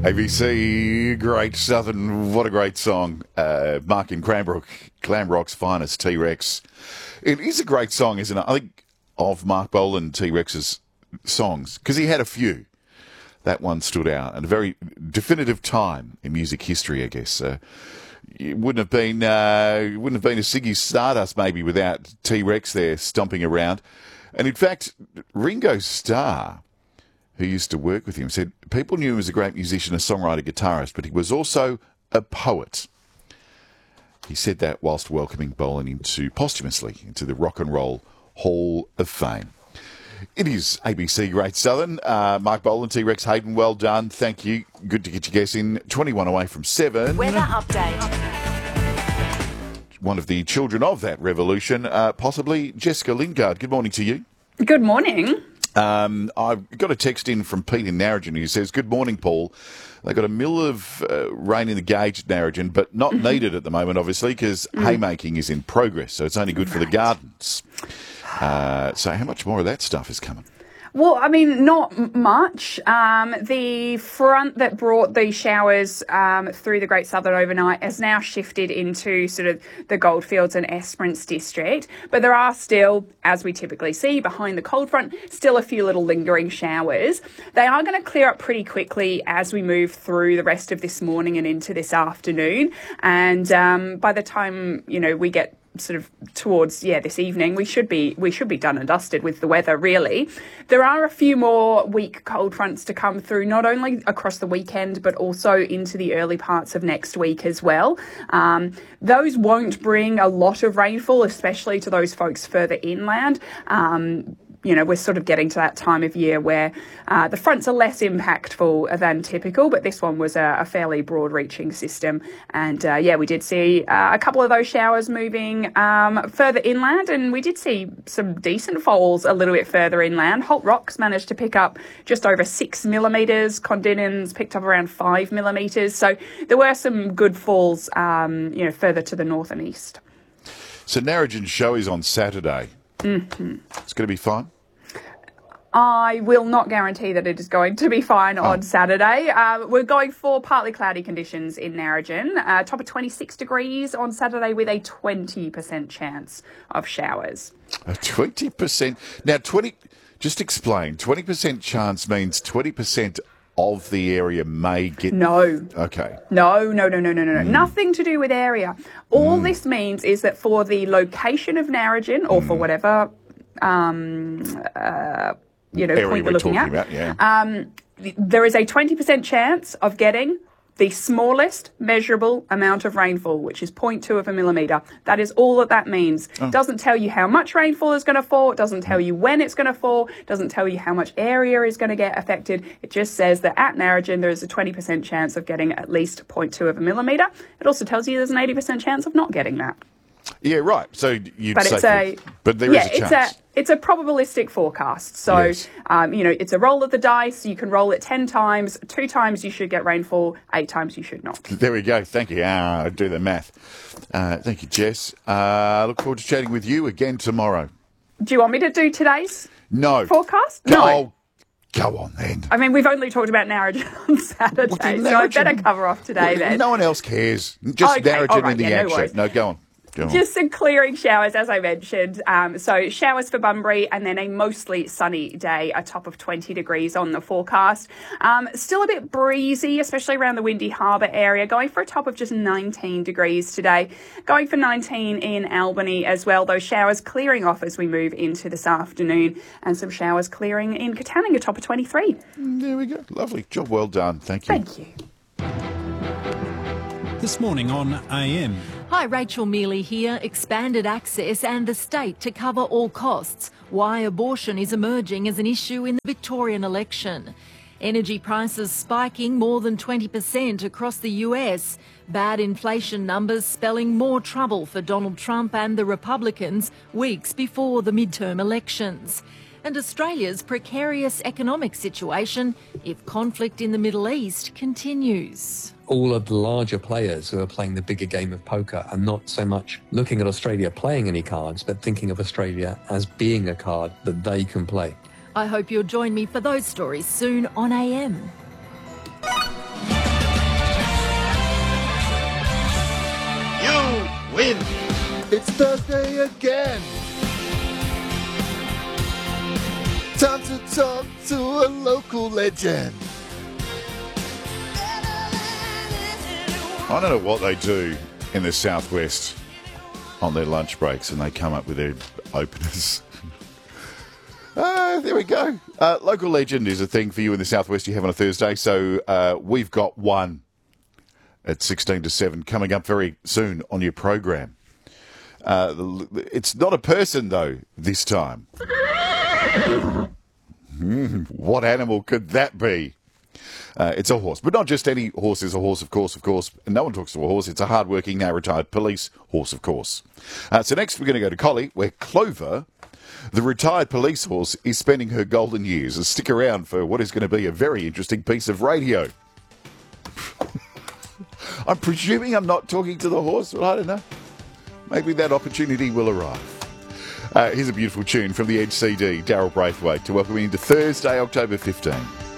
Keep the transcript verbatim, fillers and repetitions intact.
A B C, great Southern, what a great song. Uh, Mark and Cranbrook, Clanbrook's finest, T-Rex. It is a great song, isn't it? I think of Mark Bolan, T-Rex's songs, because he had a few. That one stood out, and a very definitive time in music history, I guess. Uh, it wouldn't have been, uh, it wouldn't have been a Ziggy Stardust maybe without T-Rex there stomping around. And in fact, Ringo Starr, who used to work with him, said people knew him as a great musician, a songwriter, guitarist, but he was also a poet. He said that whilst welcoming Bolan into posthumously into the Rock and Roll Hall of Fame. It is A B C Great Southern. Uh, Mark Bolan, T-Rex Hayden, well done. Thank you. Good to get your guess in. twenty-one away from seven. Weather update. One of the children of that revolution, uh, possibly Jessica Lingard. Good morning to you. Good morning. Um, I've got a text in from Pete in Narrogin who says, good morning, Paul. They got a mill of uh, rain in the gauge at Narrogin, but not mm-hmm. needed at the moment, obviously, because mm. haymaking is in progress, so it's only good right. for the gardens. Uh, so how much more of that stuff is coming? Well, I mean, not much. Um, the front that brought the showers um, through the Great Southern overnight has now shifted into sort of the Goldfields and Esperance district. But there are still, as we typically see, behind the cold front, still a few little lingering showers. They are going to clear up pretty quickly as we move through the rest of this morning and into this afternoon. And um, by the time, you know, we get sort of towards yeah this evening we should be we should be done and dusted with the weather, really. There are a few more weak cold fronts to come through, not only across the weekend but also into the early parts of next week as well. Um, those won't bring a lot of rainfall, especially to those folks further inland. Um, You know, we're sort of getting to that time of year where uh, the fronts are less impactful than typical, but this one was a, a fairly broad-reaching system. And, uh, yeah, we did see uh, a couple of those showers moving um, further inland, and we did see some decent falls a little bit further inland. Holt Rocks managed to pick up just over six millimetres. Condinans picked up around five millimetres. So there were some good falls, um, you know, further to the north and east. So Narrogin show is on Saturday. Mm-hmm. It's going to be fine? I will not guarantee that it is going to be fine oh. on Saturday. Uh, we're going for partly cloudy conditions in Narrogin. Uh, top of twenty-six degrees on Saturday with a twenty percent chance of showers. A twenty percent? Now, twenty. Just explain. twenty percent chance means twenty percent of the area may get... No. Okay. No, no, no, no, no, no. Mm. Nothing to do with area. All mm. this means is that for the location of Narrogin, or mm. for whatever... Um, uh, you know, area point we're you're looking talking at. About, yeah. Um, there is a twenty percent chance of getting the smallest measurable amount of rainfall, which is zero point two of a millimetre. That is all that that means. Oh. It doesn't tell you how much rainfall is going to fall. It doesn't tell you when it's going to fall. It doesn't tell you how much area is going to get affected. It just says that at Narrogin there is a twenty percent chance of getting at least zero point two of a millimetre. It also tells you there's an eighty percent chance of not getting that. Yeah, right. So you'd but say... It's a, but there yeah, is a chance. It's a, It's a probabilistic forecast. So, yes. um, you know, it's a roll of the dice. You can roll it ten times. Two times you should get rainfall. Eight times you should not. There we go. Thank you. Ah, I do the math. Uh, thank you, Jess. I uh, look forward to chatting with you again tomorrow. Do you want me to do today's no. forecast? Go, no. Oh, go on then. I mean, we've only talked about Narrogin on Saturday, well, so I better cover off today well, then. No one else cares. Just okay, Narrogin right, in the yeah, action. No, no, go on. Just some clearing showers, as I mentioned. Um, so showers for Bunbury and then a mostly sunny day, a top of twenty degrees on the forecast. Um, still a bit breezy, especially around the Windy Harbour area, going for a top of just nineteen degrees today. Going for nineteen in Albany as well. Those showers clearing off as we move into this afternoon, and some showers clearing in Katanning, a top of twenty-three. There we go. Lovely. Job well done. Thank you. Thank you. This morning on A M. Hi, Rachel Mealy here. Expanded access and the state to cover all costs. Why abortion is emerging as an issue in the Victorian election. Energy prices spiking more than twenty percent across the U S. Bad inflation numbers spelling more trouble for Donald Trump and the Republicans weeks before the midterm elections. And Australia's precarious economic situation if conflict in the Middle East continues. All of the larger players who are playing the bigger game of poker are not so much looking at Australia playing any cards, but thinking of Australia as being a card that they can play. I hope you'll join me for those stories soon on A M. in. It's Thursday again. Time to talk to a local legend. I don't know what they do in the southwest on their lunch breaks, and they come up with their openers. Uh, there we go. Uh, local legend is a thing for you in the southwest you have on a Thursday, so uh, we've got one at sixteen to seven coming up very soon on your program. Uh, it's not a person, though, this time. mm, what animal could that be? Uh, it's a horse, but not just any horse is a horse, of course, of course. And no one talks to a horse. It's a hard-working, now retired police horse, of course. Uh, so next we're going to go to Collie, where Clover, the retired police horse, is spending her golden years. And stick around for what is going to be a very interesting piece of radio. I'm presuming I'm not talking to the horse, but I don't know. Maybe that opportunity will arrive. Uh, here's a beautiful tune from the Edge C D, Daryl Braithwaite, to welcome you into Thursday, October fifteenth.